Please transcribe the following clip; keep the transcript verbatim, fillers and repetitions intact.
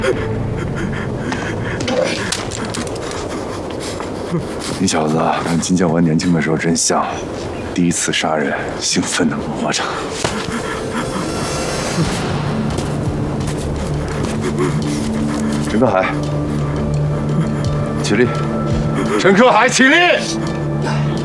你小子跟金教官年轻的时候真像，第一次杀人，兴奋的魔怔。陈克海，起立！陈克海，起立！